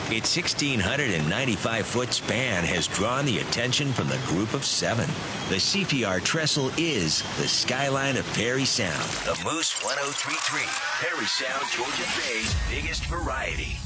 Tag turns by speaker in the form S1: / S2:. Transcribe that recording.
S1: Its 1,695-foot span has drawn the attention from the Group of Seven. The CPR trestle is the skyline of Perry Sound. The Moose 1033, Perry Sound, Georgia Bay's biggest variety.